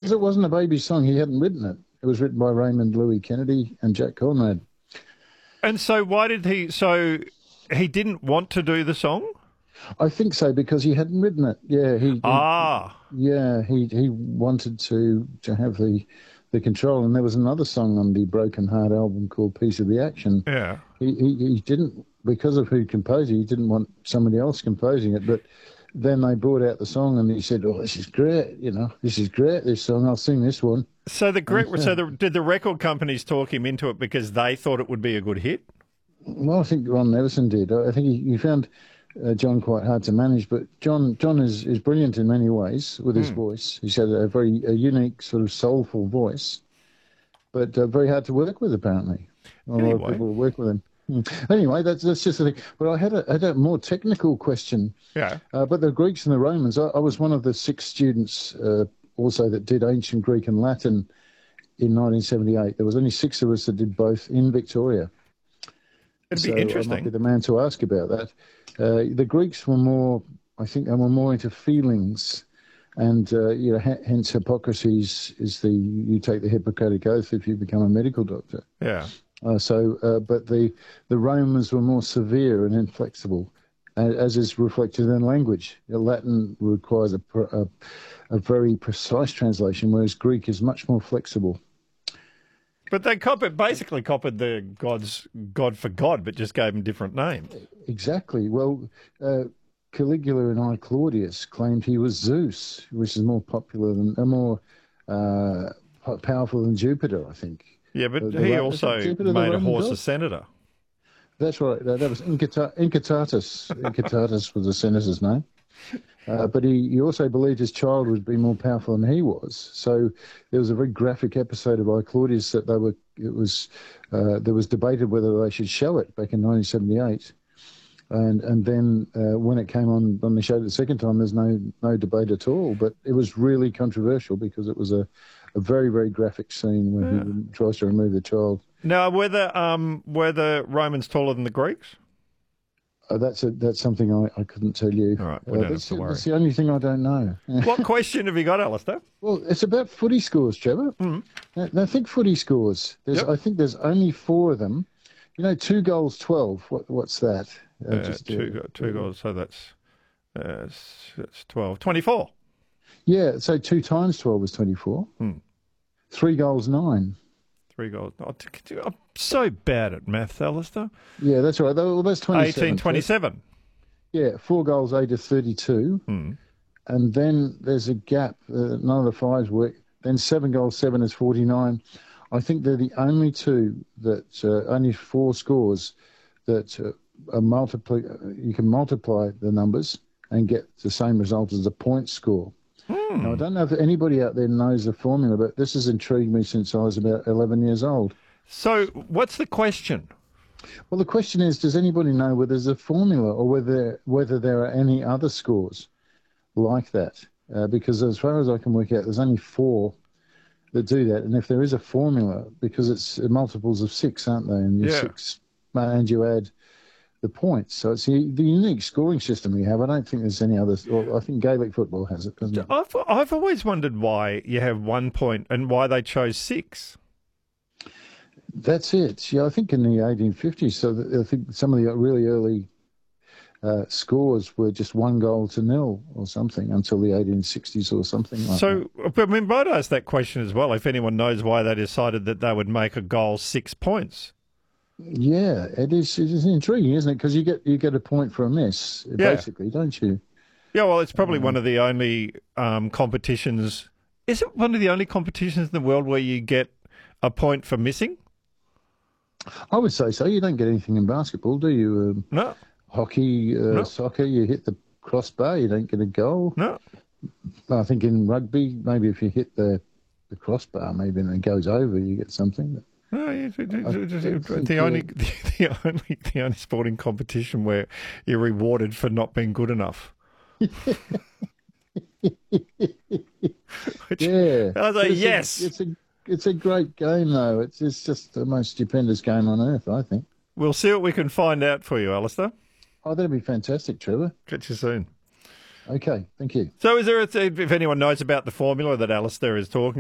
because it wasn't a baby song. He hadn't written it. It was written by Raymond Louis Kennedy and Jack Conrad. And so why did he... So he didn't want to do the song? I think so, because he hadn't written it. Yeah, he wanted to have the control. And there was another song on the Broken Heart album called Piece of the Action. Yeah. He didn't, because of who composed it, he didn't want somebody else composing it. But then they brought out the song and he said, "Oh, this is great, this is great, this song, I'll sing this one." So did the record companies talk him into it because they thought it would be a good hit? Well, I think Ron Nevison did. I think he found John quite hard to manage, but John is brilliant in many ways with his voice. He's got a very unique, sort of soulful voice, but very hard to work with, apparently. A lot of people work with him. Anyway, that's just the thing. But I had a more technical question. Yeah. But the Greeks and the Romans, I was one of the 6 students also that did ancient Greek and Latin in 1978. There was only 6 of us that did both in Victoria. It'd be interesting. I might be the man to ask about that. The Greeks were more, I think they were more into feelings. And, hence Hippocrates is you take the Hippocratic Oath if you become a medical doctor. Yeah. But the Romans were more severe and inflexible, as is reflected in language. Latin requires a very precise translation, whereas Greek is much more flexible. But they basically copied the God for God, but just gave him different names. Exactly. Well, Caligula and I Claudius claimed he was Zeus, which is more popular than more powerful than Jupiter, I think. Yeah, but he also made a horse a senator. That's right. That was Incitatus. Incitatus was the senator's name. But he also believed his child would be more powerful than he was. So there was a very graphic episode of I Claudius that there was debated whether they should show it back in 1978. And then when it came on when they showed it the second time, there's no debate at all. But it was really controversial because it was a very, very graphic scene where he tries to remove the child. Now, were the Romans taller than the Greeks? That's something I couldn't tell you. All right, we don't have to worry. That's the only thing I don't know. What question have you got, Alistair? Well, it's about footy scores, Trevor. Now think footy scores. I think there's only 4 of them. 2 goals, 12. What's that? Two goals, so that's 12. 24. Yeah, so 2 times 12 is 24. 3 goals, 9. 3 goals. I'm so bad at maths, Alistair. Yeah, that's right. Well, that's 27. 18, 27. Yeah, 4 goals, 8 is 32. And then there's a gap. None of the 5s work. Then 7 goals, 7 is 49. I think they're the only 2 that, only 4 scores that you can multiply the numbers and get the same result as a point score. Now, I don't know if anybody out there knows the formula, but this has intrigued me since I was about 11 years old. So what's the question? Well, the question is, does anybody know whether there's a formula or whether there are any other scores like that? Because as far as I can work out, there's only 4 that do that. And if there is a formula, because it's multiples of 6, aren't they? And you 6, and you add the points. So it's the unique scoring system we have. I don't think there's any others. Well, I think Gaelic football has it, doesn't it? I've always wondered why you have 1 point and why they chose 6. That's it. Yeah, I think in the 1850s, so I think some of the really early scores were just 1 goal to 0 or something until the 1860s or something like that. So, I mean, might I ask that question as well, if anyone knows why they decided that they would make a goal 6 points? Yeah, it is intriguing, isn't it? Because you get a point for a miss, basically, don't you? Yeah, well, it's probably one of the only competitions. Is it one of the only competitions in the world where you get a point for missing? I would say so. You don't get anything in basketball, do you? No. Hockey, No. Soccer, you hit the crossbar, you don't get a goal. No. I think in rugby, maybe if you hit the crossbar, maybe and it goes over, you get something. But no, the only sporting competition where you're rewarded for not being good enough. Yeah. I was like, yes. It's a great game, though. It's just the most stupendous game on earth, I think. We'll see what we can find out for you, Alistair. Oh, that'd be fantastic, Trevor. Catch you soon. Okay, thank you. So if anyone knows about the formula that Alistair is talking